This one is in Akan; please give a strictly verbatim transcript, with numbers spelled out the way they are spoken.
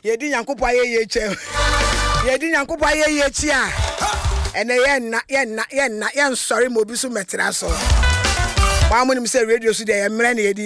Yedi Nyankopɔ ayɛ yɛkyɛ. Yedi Nyankopɔ ayɛ yɛkyi a. Ene yen na yen na yen na yen sorry mo bi so metra so. Wa mo nim say radio so dey emre na yedi